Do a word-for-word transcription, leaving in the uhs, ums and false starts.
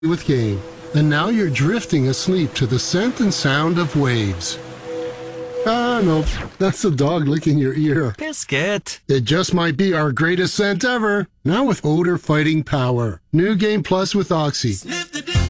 with game. And now you're drifting asleep to the scent and sound of waves. Ah, no, that's the dog licking your ear. Biscuit. It just might be our greatest scent ever. Now with odor fighting power. New Game Plus with Oxy.